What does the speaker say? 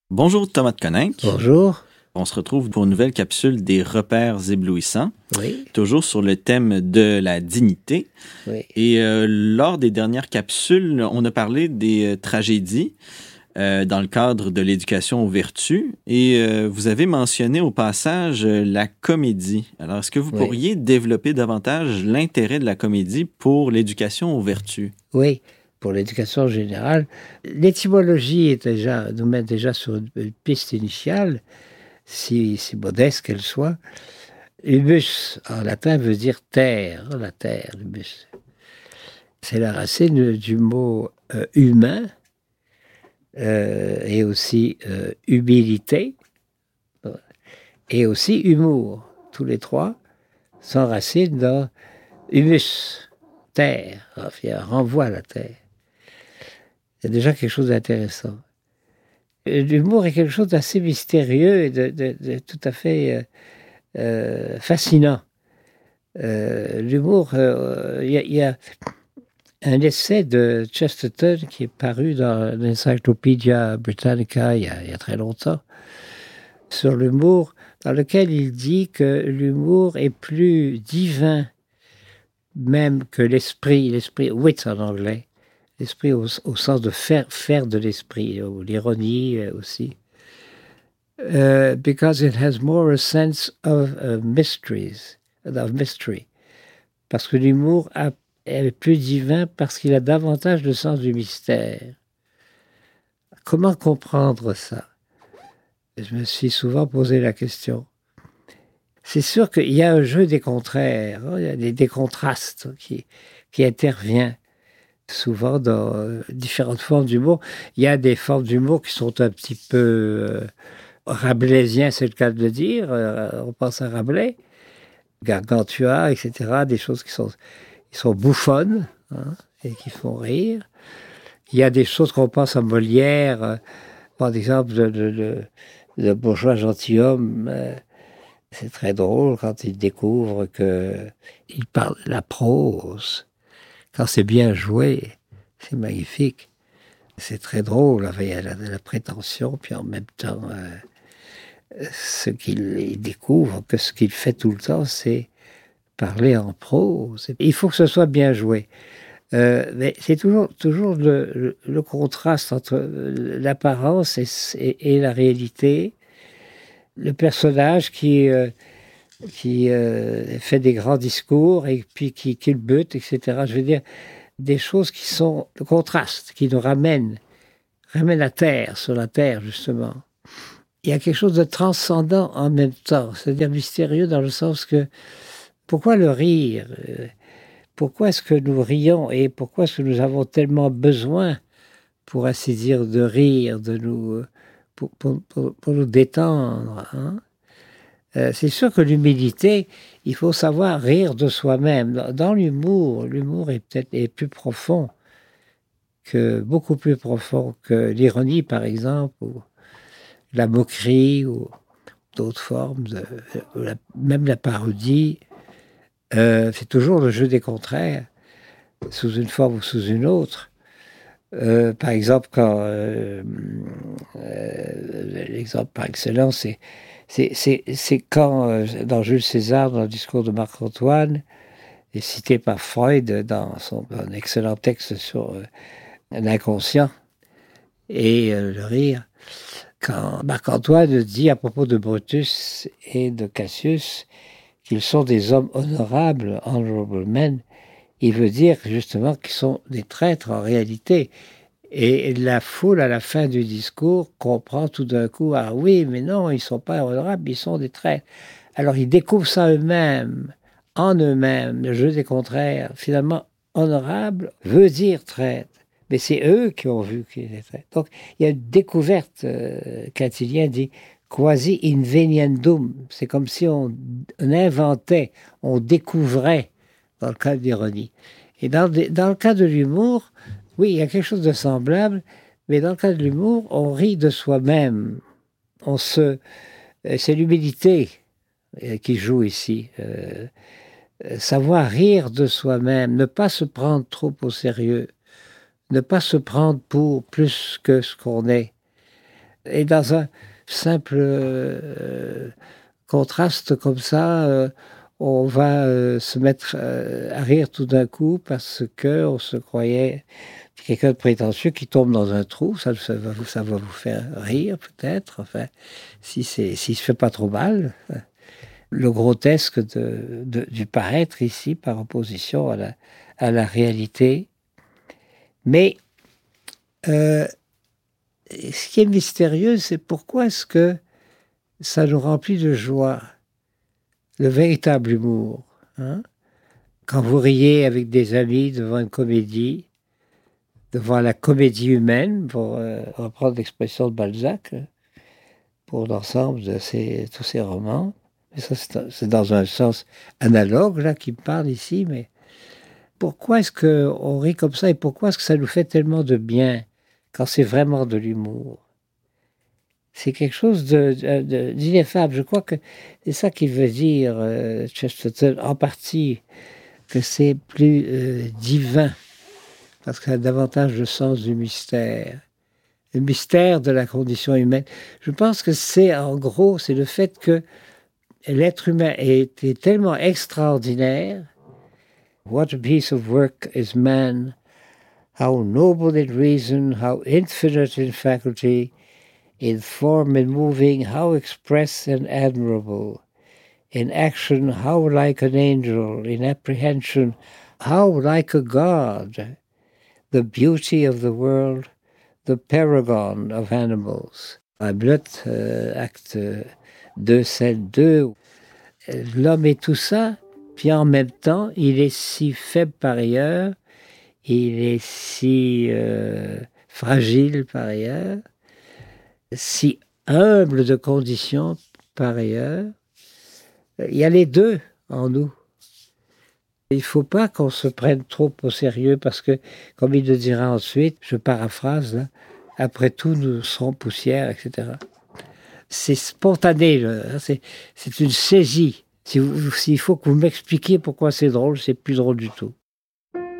Bonjour Thomas de Coninck. Bonjour. On se retrouve pour une nouvelle capsule des repères éblouissants, Oui, toujours sur le thème de la dignité. oui, Et lors des dernières capsules, on a parlé des tragédies dans le cadre de l'éducation aux vertus. Et vous avez mentionné au passage la comédie. Alors, est-ce que vous oui, pourriez développer davantage l'intérêt de la comédie pour l'éducation aux vertus? oui. Pour l'éducation générale, l'étymologie nous met déjà sur une piste initiale, si modeste qu'elle soit. Humus, en latin, veut dire terre, la terre, humus. C'est la racine du mot humain et aussi humilité et aussi humour. Tous les trois sont racines dans humus, terre, enfin, renvoie à la terre. C'est déjà quelque chose d'intéressant. L'humour est quelque chose d'assez mystérieux et de tout à fait fascinant. L'humour, il y a un essai de Chesterton qui est paru dans l'Encyclopædia Britannica il y a très longtemps, sur l'humour, dans lequel il dit que l'humour est plus divin même que l'esprit wit en anglais. L'esprit au sens de faire de l'esprit, ou l'ironie aussi. Because it has more a sense of mystery. Parce que l'humour est plus divin parce qu'il a davantage le sens du mystère. Comment comprendre ça? Je me suis souvent posé la question. C'est sûr qu'il y a un jeu des contraires, hein, il y a des contrastes qui intervient souvent dans différentes formes d'humour. Il y a des formes d'humour qui sont un petit peu rabelaisiens, c'est le cas de le dire. On pense à Rabelais, Gargantua, etc. Des choses qui sont bouffonnes, hein, et qui font rire. Il y a des choses qu'on pense à Molière, par exemple le bourgeois gentilhomme. C'est très drôle quand il découvre qu'il parle la prose. Quand c'est bien joué, c'est magnifique. C'est très drôle, il y a la prétention, puis en même temps, ce qu'il découvre, que ce qu'il fait tout le temps, c'est parler en prose. Il faut que ce soit bien joué. Mais c'est toujours le contraste entre l'apparence et la réalité. Le personnage qui fait des grands discours et puis qui culbute, etc. Je veux dire, des choses qui sont le contraste, qui nous ramènent à terre, sur la terre, justement. Il y a quelque chose de transcendant en même temps, c'est-à-dire mystérieux dans le sens que, pourquoi le rire? Pourquoi est-ce que nous rions et pourquoi est-ce que nous avons tellement besoin, pour ainsi dire, de rire, de nous, pour nous détendre, hein? C'est sûr que l'humilité, il faut savoir rire de soi-même. Dans l'humour est plus profond, beaucoup plus profond que l'ironie, par exemple, ou la moquerie, ou d'autres formes, même la parodie. C'est toujours le jeu des contraires, sous une forme ou sous une autre. Par exemple, l'exemple par excellence, c'est quand, dans Jules César, dans le discours de Marc-Antoine, est cité par Freud dans un excellent texte sur l'inconscient et le rire, quand Marc-Antoine dit à propos de Brutus et de Cassius qu'ils sont des hommes honorables, honorable men, il veut dire justement qu'ils sont des traîtres en réalité. Et la foule, à la fin du discours, comprend tout d'un coup, ah oui, mais non, ils ne sont pas honorables, ils sont des traîtres. Alors ils découvrent ça eux-mêmes, en eux-mêmes, le jeu des contraires. Finalement, honorable veut dire traître. Mais c'est eux qui ont vu qu'ils étaient traîtres. Donc il y a une découverte, Quintilien dit, quasi inveniendum. C'est comme si on inventait, on découvrait, dans le cas de l'ironie. Et dans le cas de l'humour, oui, il y a quelque chose de semblable, mais dans le cas de l'humour, on rit de soi-même. C'est l'humilité qui joue ici. Savoir rire de soi-même, ne pas se prendre trop au sérieux, ne pas se prendre pour plus que ce qu'on est. Et dans un simple contraste comme ça, on va se mettre à rire tout d'un coup parce qu'on se croyait quelqu'un de prétentieux qui tombe dans un trou. Ça va vous faire rire peut-être, enfin, s'il se fait pas trop mal. Le grotesque du paraître ici par opposition à la réalité. Mais ce qui est mystérieux, c'est pourquoi est-ce que ça nous remplit de joie, le véritable humour. Hein? Quand vous riez avec des amis devant une comédie, devant la comédie humaine, pour reprendre l'expression de Balzac, pour l'ensemble de tous ces romans. Mais ça, c'est dans un sens analogue, là, qui me parle ici, mais pourquoi est-ce qu'on rit comme ça et pourquoi est-ce que ça nous fait tellement de bien quand c'est vraiment de l'humour? C'est quelque chose d'ineffable. Je crois que c'est ça qui veut dire, Chesterton, en partie, que c'est plus divin, parce qu'il y a davantage de sens du mystère. Le mystère de la condition humaine. Je pense que c'est, en gros, c'est le fait que l'être humain est tellement extraordinaire. What a piece of work is man, how noble in reason, how infinite in faculty, in form and moving, how express and admirable, in action, how like an angel, in apprehension, how like a god, the beauty of the world, the paragon of animals. Hamlet, acte 2, scène 2. L'homme est tout ça, puis en même temps, il est si faible par ailleurs, il est si fragile par ailleurs, si humble de condition par ailleurs. Il y a les deux en nous. Il ne faut pas qu'on se prenne trop au sérieux parce que, comme il le dira ensuite, je paraphrase, là, après tout, nous serons poussière, etc. C'est spontané, c'est une saisie. S'il faut que vous m'expliquiez pourquoi c'est drôle, c'est plus drôle du tout.